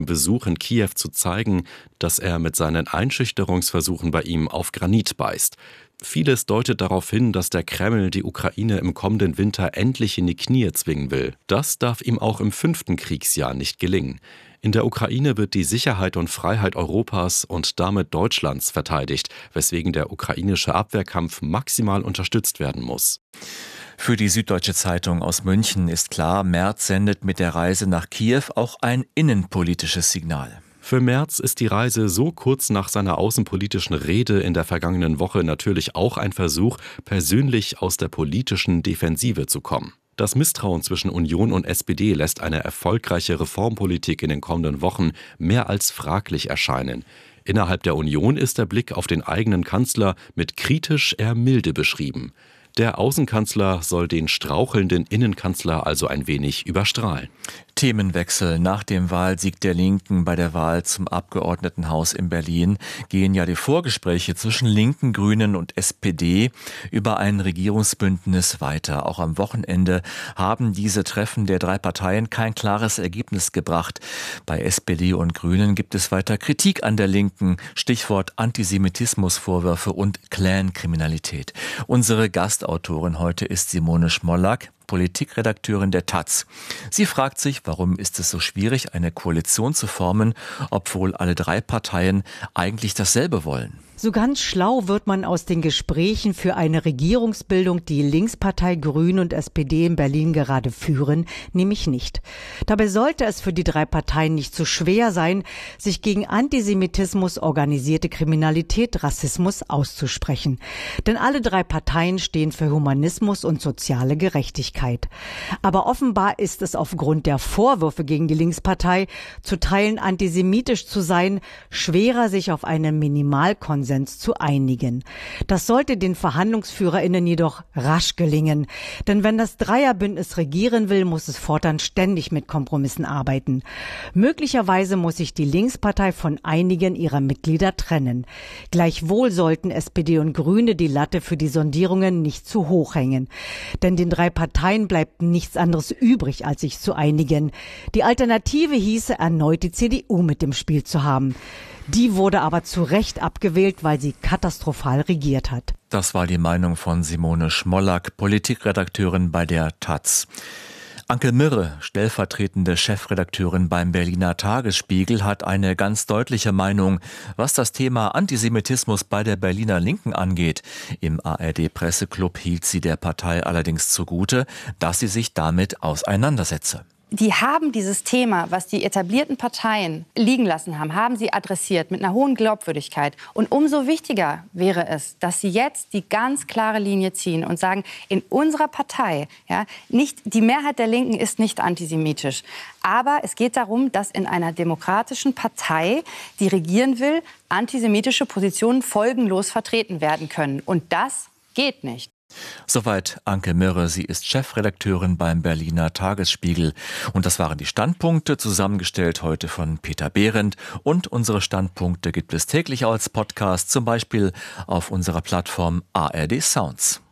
Besuch in Kiew zu zeigen, dass er mit seinen Einschüchterungsversuchen bei ihm auf Granit beißt. Vieles deutet darauf hin, dass der Kreml die Ukraine im kommenden Winter endlich in die Knie zwingen will. Das darf ihm auch im 5. Kriegsjahr nicht gelingen. In der Ukraine wird die Sicherheit und Freiheit Europas und damit Deutschlands verteidigt, weswegen der ukrainische Abwehrkampf maximal unterstützt werden muss. Für die Süddeutsche Zeitung aus München ist klar, Merz sendet mit der Reise nach Kiew auch ein innenpolitisches Signal. Für Merz ist die Reise so kurz nach seiner außenpolitischen Rede in der vergangenen Woche natürlich auch ein Versuch, persönlich aus der politischen Defensive zu kommen. Das Misstrauen zwischen Union und SPD lässt eine erfolgreiche Reformpolitik in den kommenden Wochen mehr als fraglich erscheinen. Innerhalb der Union ist der Blick auf den eigenen Kanzler mit kritisch eher milde beschrieben. Der Außenkanzler soll den strauchelnden Innenkanzler also ein wenig überstrahlen. Themenwechsel. Nach dem Wahlsieg der Linken bei der Wahl zum Abgeordnetenhaus in Berlin gehen ja die Vorgespräche zwischen Linken, Grünen und SPD über ein Regierungsbündnis weiter. Auch am Wochenende haben diese Treffen der 3 Parteien kein klares Ergebnis gebracht. Bei SPD und Grünen gibt es weiter Kritik an der Linken. Stichwort Antisemitismusvorwürfe und Clankriminalität. Unsere Gastautorin heute ist Simone Schmollack, Politikredakteurin der taz. Sie fragt sich, warum ist es so schwierig, eine Koalition zu formen, obwohl alle 3 Parteien eigentlich dasselbe wollen. So ganz schlau wird man aus den Gesprächen für eine Regierungsbildung, die Linkspartei, Grüne und SPD in Berlin gerade führen, nämlich nicht. Dabei sollte es für die 3 Parteien nicht so schwer sein, sich gegen Antisemitismus, organisierte Kriminalität, Rassismus auszusprechen. Denn alle 3 Parteien stehen für Humanismus und soziale Gerechtigkeit. Aber offenbar ist es aufgrund der Vorwürfe gegen die Linkspartei, zu Teilen antisemitisch zu sein, schwerer, sich auf einen Minimalkonsens zu einigen. Das sollte den VerhandlungsführerInnen jedoch rasch gelingen. Denn wenn das Dreierbündnis regieren will, muss es fortan ständig mit Kompromissen arbeiten. Möglicherweise muss sich die Linkspartei von einigen ihrer Mitglieder trennen. Gleichwohl sollten SPD und Grüne die Latte für die Sondierungen nicht zu hoch hängen. Denn den 3 Parteien bleibt nichts anderes übrig, als sich zu einigen. Die Alternative hieße, erneut die CDU mit im Spiel zu haben. Die wurde aber zu Recht abgewählt, weil sie katastrophal regiert hat. Das war die Meinung von Simone Schmollack, Politikredakteurin bei der taz. Anke Mirre, stellvertretende Chefredakteurin beim Berliner Tagesspiegel, hat eine ganz deutliche Meinung, was das Thema Antisemitismus bei der Berliner Linken angeht. Im ARD-Presseclub hielt sie der Partei allerdings zugute, dass sie sich damit auseinandersetze. Die haben dieses Thema, was die etablierten Parteien liegen lassen haben, haben sie adressiert mit einer hohen Glaubwürdigkeit. Und umso wichtiger wäre es, dass sie jetzt die ganz klare Linie ziehen und sagen, in unserer Partei, ja, nicht, die Mehrheit der Linken ist nicht antisemitisch. Aber es geht darum, dass in einer demokratischen Partei, die regieren will, antisemitische Positionen folgenlos vertreten werden können. Und das geht nicht. Soweit Anke Mirre, sie ist Chefredakteurin beim Berliner Tagesspiegel. Und das waren die Standpunkte, zusammengestellt heute von Peter Behrendt. Und unsere Standpunkte gibt es täglich als Podcast, zum Beispiel auf unserer Plattform ARD Sounds.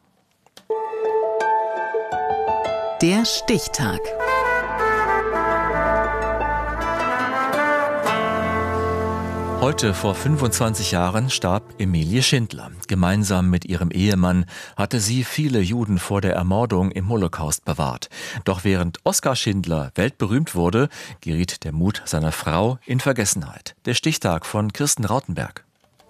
Der Stichtag. Heute vor 25 Jahren starb Emilie Schindler. Gemeinsam mit ihrem Ehemann hatte sie viele Juden vor der Ermordung im Holocaust bewahrt. Doch während Oskar Schindler weltberühmt wurde, geriet der Mut seiner Frau in Vergessenheit. Der Stichtag von Kirsten Rautenberg.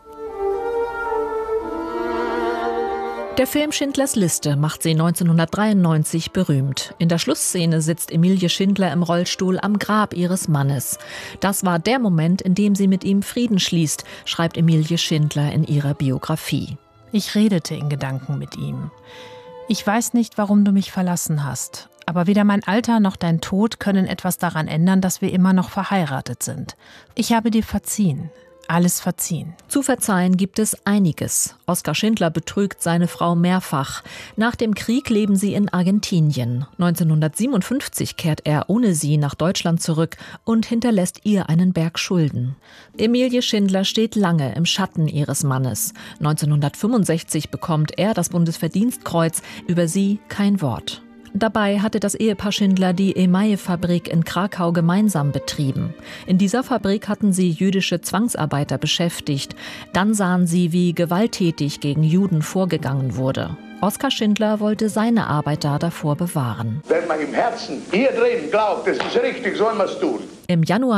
Der Film Schindlers Liste macht sie 1993 berühmt. In der Schlussszene sitzt Emilie Schindler im Rollstuhl am Grab ihres Mannes. Das war der Moment, in dem sie mit ihm Frieden schließt, schreibt Emilie Schindler in ihrer Biografie. Ich redete in Gedanken mit ihm. Ich weiß nicht, warum du mich verlassen hast. Aber weder mein Alter noch dein Tod können etwas daran ändern, dass wir immer noch verheiratet sind. Ich habe dir verziehen. Alles verziehen. Zu verzeihen gibt es einiges. Oskar Schindler betrügt seine Frau mehrfach. Nach dem Krieg leben sie in Argentinien. 1957 kehrt er ohne sie nach Deutschland zurück und hinterlässt ihr einen Berg Schulden. Emilie Schindler steht lange im Schatten ihres Mannes. 1965 bekommt er das Bundesverdienstkreuz, über sie kein Wort. Dabei hatte das Ehepaar Schindler die Emaille-Fabrik in Krakau gemeinsam betrieben. In dieser Fabrik hatten sie jüdische Zwangsarbeiter beschäftigt. Dann sahen sie, wie gewalttätig gegen Juden vorgegangen wurde. Oskar Schindler wollte seine Arbeiter davor bewahren. Wenn man im Herzen hier drin glaubt, es ist richtig, soll man es tun. Im Januar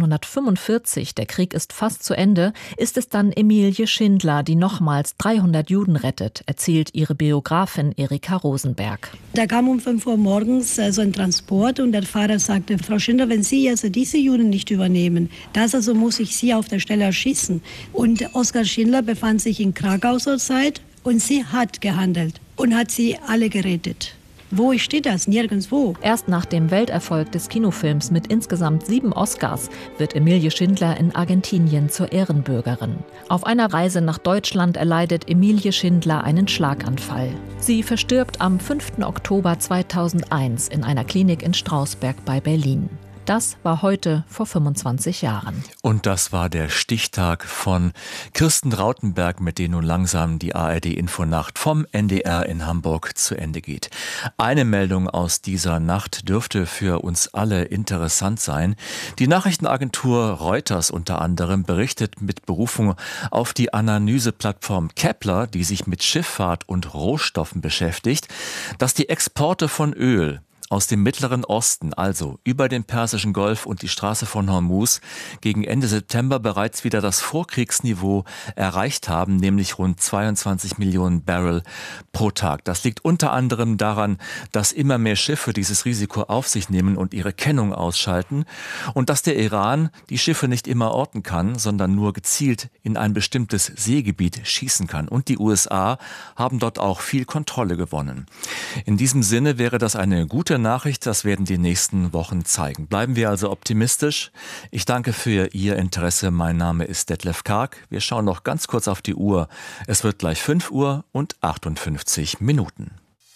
1945, der Krieg ist fast zu Ende, ist es dann Emilie Schindler, die nochmals 300 Juden rettet, erzählt ihre Biografin Erika Rosenberg. Da kam um 5 Uhr morgens so ein Transport und der Fahrer sagte, Frau Schindler, wenn Sie also diese Juden nicht übernehmen, das also muss ich Sie auf der Stelle erschießen. Und Oskar Schindler befand sich in Krakau zur Zeit und sie hat gehandelt und hat sie alle gerettet. Wo steht das? Nirgendwo. Erst nach dem Welterfolg des Kinofilms mit insgesamt 7 Oscars wird Emilie Schindler in Argentinien zur Ehrenbürgerin. Auf einer Reise nach Deutschland erleidet Emilie Schindler einen Schlaganfall. Sie verstirbt am 5. Oktober 2001 in einer Klinik in Strausberg bei Berlin. Das war heute vor 25 Jahren. Und das war der Stichtag von Kirsten Rautenberg, mit dem nun langsam die ARD-Infonacht vom NDR in Hamburg zu Ende geht. Eine Meldung aus dieser Nacht dürfte für uns alle interessant sein. Die Nachrichtenagentur Reuters unter anderem berichtet mit Berufung auf die Analyseplattform Kepler, die sich mit Schifffahrt und Rohstoffen beschäftigt, dass die Exporte von Öl aus dem Mittleren Osten, also über den Persischen Golf und die Straße von Hormuz, gegen Ende September bereits wieder das Vorkriegsniveau erreicht haben, nämlich rund 22 Millionen Barrel pro Tag. Das liegt unter anderem daran, dass immer mehr Schiffe dieses Risiko auf sich nehmen und ihre Kennung ausschalten und dass der Iran die Schiffe nicht immer orten kann, sondern nur gezielt in ein bestimmtes Seegebiet schießen kann. Und die USA haben dort auch viel Kontrolle gewonnen. In diesem Sinne wäre das eine gute Nachricht, das werden die nächsten Wochen zeigen. Bleiben wir also optimistisch. Ich danke für Ihr Interesse. Mein Name ist Detlef Karg. Wir schauen noch ganz kurz auf die Uhr. Es wird gleich 5 Uhr und 58 Minuten.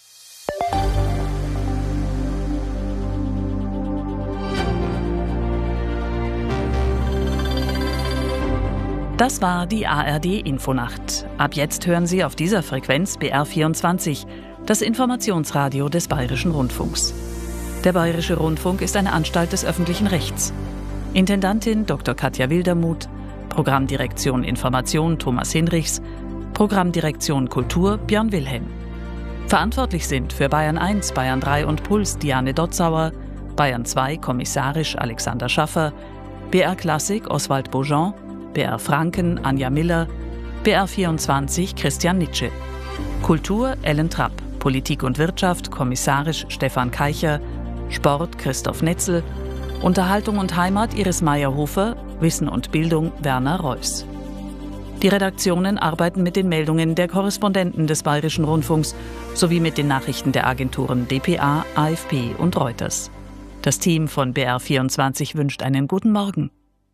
Das war die ARD-Infonacht. Ab jetzt hören Sie auf dieser Frequenz BR24, das Informationsradio des Bayerischen Rundfunks. Der Bayerische Rundfunk ist eine Anstalt des öffentlichen Rechts. Intendantin Dr. Katja Wildermuth, Programmdirektion Information Thomas Hinrichs, Programmdirektion Kultur Björn Wilhelm. Verantwortlich sind für Bayern 1, Bayern 3 und Puls Diane Dotzauer, Bayern 2 kommissarisch Alexander Schaffer, BR Klassik Oswald Beaujean, BR Franken Anja Miller, BR 24 Christian Nitsche. Kultur Ellen Trapp, Politik und Wirtschaft kommissarisch Stefan Keicher, Sport Christoph Netzel, Unterhaltung und Heimat Iris Meyerhofer, Wissen und Bildung Werner Reuss. Die Redaktionen arbeiten mit den Meldungen der Korrespondenten des Bayerischen Rundfunks sowie mit den Nachrichten der Agenturen dpa, AFP und Reuters. Das Team von BR24 wünscht einen guten Morgen.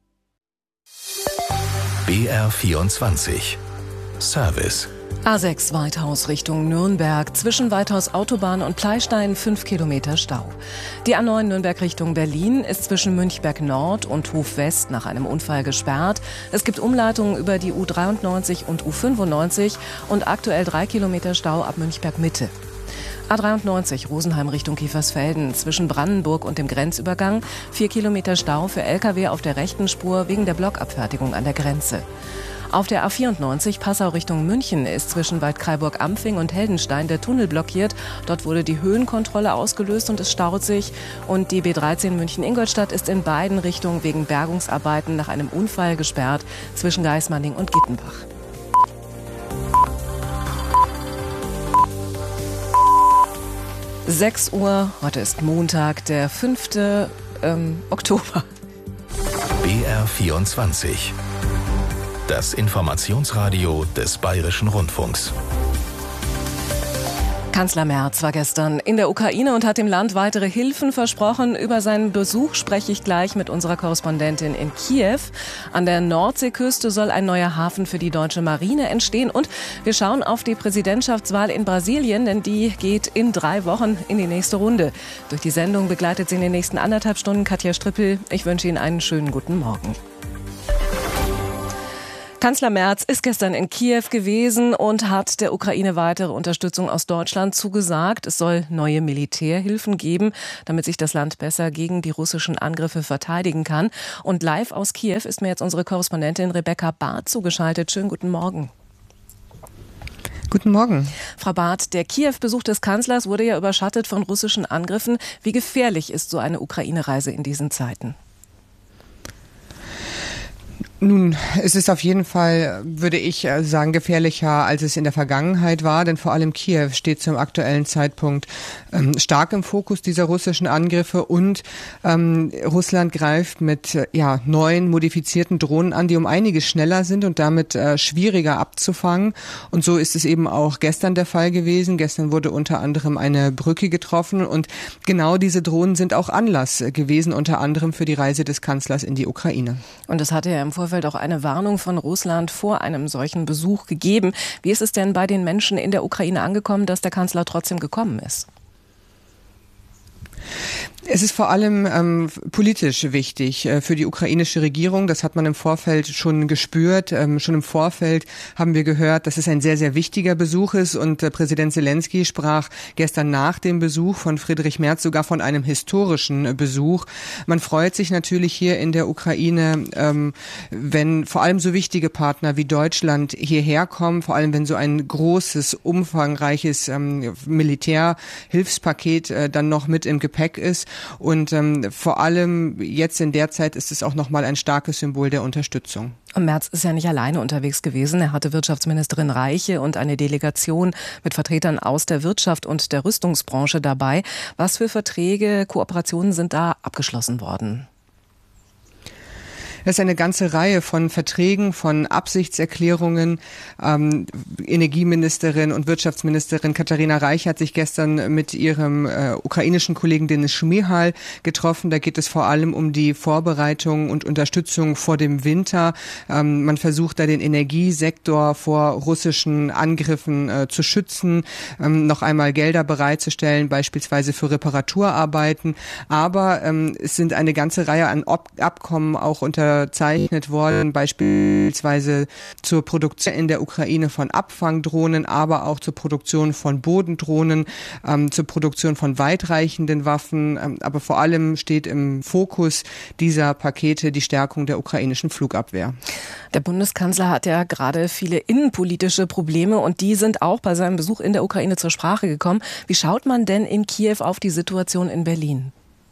BR24 Service. A6 Weithaus Richtung Nürnberg. Zwischen Weithaus Autobahn und Pleystein 5 Kilometer Stau. Die A9 Nürnberg Richtung Berlin ist zwischen Münchberg Nord und Hof West nach einem Unfall gesperrt. Es gibt Umleitungen über die U93 und U95 und aktuell 3 Kilometer Stau ab Münchberg Mitte. A93 Rosenheim Richtung Kiefersfelden. Zwischen Brandenburg und dem Grenzübergang 4 Kilometer Stau für Lkw auf der rechten Spur wegen der Blockabfertigung an der Grenze. Auf der A94 Passau Richtung München ist zwischen Waldkraiburg-Ampfing und Heldenstein der Tunnel blockiert. Dort wurde die Höhenkontrolle ausgelöst und es staut sich. Und die B13 München-Ingolstadt ist in beiden Richtungen wegen Bergungsarbeiten nach einem Unfall gesperrt zwischen Geismanning und Gittenbach. (6 Uhr), heute ist Montag, der 5. Oktober. BR24 Das Informationsradio des Bayerischen Rundfunks. Kanzler Merz war gestern in der Ukraine und hat dem Land weitere Hilfen versprochen. Über seinen Besuch spreche ich gleich mit unserer Korrespondentin in Kiew. An der Nordseeküste soll ein neuer Hafen für die deutsche Marine entstehen. Und wir schauen auf die Präsidentschaftswahl in Brasilien, denn die geht in 3 Wochen in die nächste Runde. Durch die Sendung begleitet sie in den nächsten 1,5 Stunden Katja Strippel. Ich wünsche Ihnen einen schönen guten Morgen. Kanzler Merz ist gestern in Kiew gewesen und hat der Ukraine weitere Unterstützung aus Deutschland zugesagt. Es soll neue Militärhilfen geben, damit sich das Land besser gegen die russischen Angriffe verteidigen kann. Und live aus Kiew ist mir jetzt unsere Korrespondentin Rebecca Barth zugeschaltet. Schönen guten Morgen. Guten Morgen. Frau Barth, der Kiew-Besuch des Kanzlers wurde ja überschattet von russischen Angriffen. Wie gefährlich ist so eine Ukraine-Reise in diesen Zeiten? Nun, es ist auf jeden Fall, würde ich sagen, gefährlicher, als es in der Vergangenheit war, denn vor allem Kiew steht zum aktuellen Zeitpunkt stark im Fokus dieser russischen Angriffe und Russland greift mit neuen modifizierten Drohnen an, die um einiges schneller sind und damit schwieriger abzufangen. Und so ist es eben auch gestern der Fall gewesen. Gestern wurde unter anderem eine Brücke getroffen und genau diese Drohnen sind auch Anlass gewesen, unter anderem für die Reise des Kanzlers in die Ukraine. Und es hatte ja im Vorfeld auch eine Warnung von Russland vor einem solchen Besuch gegeben. Wie ist es denn bei den Menschen in der Ukraine angekommen, dass der Kanzler trotzdem gekommen ist? Es ist vor allem politisch wichtig für die ukrainische Regierung. Das hat man im Vorfeld schon gespürt. Schon im Vorfeld haben wir gehört, dass es ein sehr, sehr wichtiger Besuch ist. Und Präsident Zelensky sprach gestern nach dem Besuch von Friedrich Merz sogar von einem historischen Besuch. Man freut sich natürlich hier in der Ukraine, wenn vor allem so wichtige Partner wie Deutschland hierher kommen, vor allem wenn so ein großes, umfangreiches Militärhilfspaket dann noch mit im Gepäck ist. Und vor allem jetzt in der Zeit ist es auch nochmal ein starkes Symbol der Unterstützung. Und Merz ist ja nicht alleine unterwegs gewesen. Er hatte Wirtschaftsministerin Reiche und eine Delegation mit Vertretern aus der Wirtschaft und der Rüstungsbranche dabei. Was für Verträge, Kooperationen sind da abgeschlossen worden? Das ist eine ganze Reihe von Verträgen, von Absichtserklärungen. Energieministerin und Wirtschaftsministerin Katharina Reich hat sich gestern mit ihrem ukrainischen Kollegen Denis Schmihal getroffen. Da geht es vor allem um die Vorbereitung und Unterstützung vor dem Winter. Man versucht da den Energiesektor vor russischen Angriffen zu schützen, noch einmal Gelder bereitzustellen, beispielsweise für Reparaturarbeiten. Aber es sind eine ganze Reihe an Abkommen auch unterzeichnet worden, beispielsweise zur Produktion in der Ukraine von Abfangdrohnen, aber auch zur Produktion von Bodendrohnen, zur Produktion von weitreichenden Waffen. Aber vor allem steht im Fokus dieser Pakete die Stärkung der ukrainischen Flugabwehr. Der Bundeskanzler hat ja gerade viele innenpolitische Probleme und die sind auch bei seinem Besuch in der Ukraine zur Sprache gekommen. Wie schaut man denn in Kiew auf die Situation in Berlin?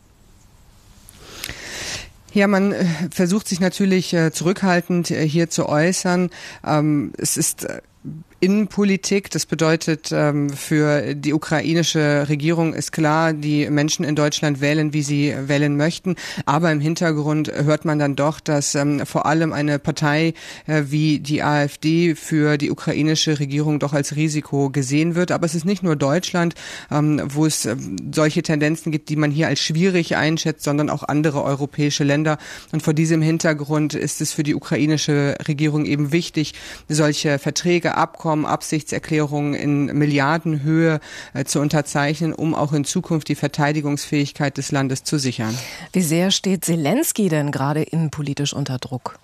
Ja, man versucht sich natürlich zurückhaltend hier zu äußern. Es ist Innenpolitik, das bedeutet für die ukrainische Regierung ist klar, die Menschen in Deutschland wählen, wie sie wählen möchten. Aber im Hintergrund hört man dann doch, dass vor allem eine Partei wie die AfD für die ukrainische Regierung doch als Risiko gesehen wird. Aber es ist nicht nur Deutschland, wo es solche Tendenzen gibt, die man hier als schwierig einschätzt, sondern auch andere europäische Länder. Und vor diesem Hintergrund ist es für die ukrainische Regierung eben wichtig, solche Verträge, Abkommen, Absichtserklärungen in Milliardenhöhe zu unterzeichnen, um auch in Zukunft die Verteidigungsfähigkeit des Landes zu sichern. Wie sehr steht Zelensky denn gerade innenpolitisch unter Druck?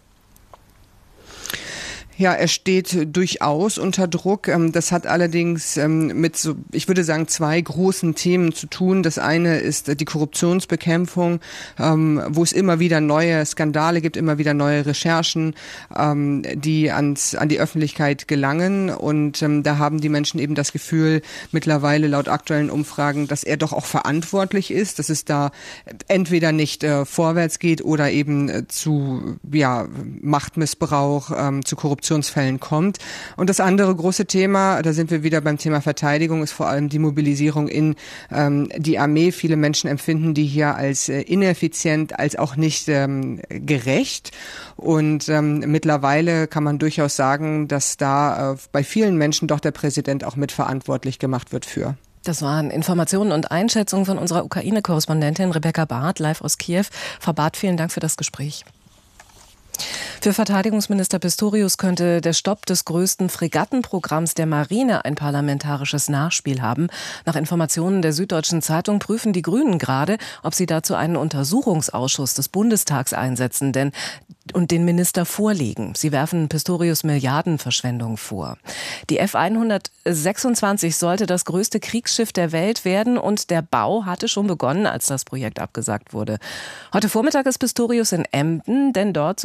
Ja, er steht durchaus unter Druck. Das hat allerdings mit so, ich würde sagen, zwei großen Themen zu tun. Das eine ist die Korruptionsbekämpfung, wo es immer wieder neue Skandale gibt, immer wieder neue Recherchen, die an die Öffentlichkeit gelangen. Und da haben die Menschen eben das Gefühl, mittlerweile laut aktuellen Umfragen, dass er doch auch verantwortlich ist, dass es da entweder nicht vorwärts geht oder eben zu Machtmissbrauch, zu Korruptionsfällen kommt. Und das andere große Thema, da sind wir wieder beim Thema Verteidigung, ist vor allem die Mobilisierung in die Armee. Viele Menschen empfinden die hier als ineffizient, als auch nicht gerecht. Und mittlerweile kann man durchaus sagen, dass da bei vielen Menschen doch der Präsident auch mitverantwortlich gemacht wird für. Das waren Informationen und Einschätzungen von unserer Ukraine-Korrespondentin Rebecca Barth, live aus Kiew. Frau Barth, vielen Dank für das Gespräch. Für Verteidigungsminister Pistorius könnte der Stopp des größten Fregattenprogramms der Marine ein parlamentarisches Nachspiel haben. Nach Informationen der Süddeutschen Zeitung prüfen die Grünen gerade, ob sie dazu einen Untersuchungsausschuss des Bundestags einsetzen. Denn und den Minister vorlegen. Sie werfen Pistorius Milliardenverschwendung vor. Die F-126 sollte das größte Kriegsschiff der Welt werden und der Bau hatte schon begonnen, als das Projekt abgesagt wurde. Heute Vormittag ist Pistorius in Emden, denn dort